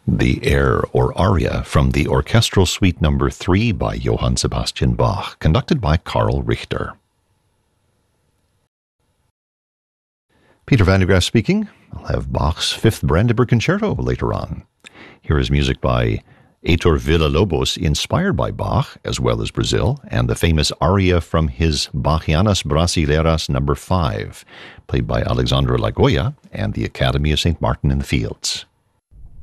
The air or aria from the Orchestral Suite No. 3 by Johann Sebastian Bach, conducted by Karl Richter. Peter van der Graaf speaking. I'll have Bach's Fifth Brandenburg Concerto later on. Here is music by Heitor Villa-Lobos, inspired by Bach, as well as Brazil, and the famous aria from his Bachianas Brasileiras No. 5, played by Alexandre Lagoya and the Academy of St. Martin in the Fields.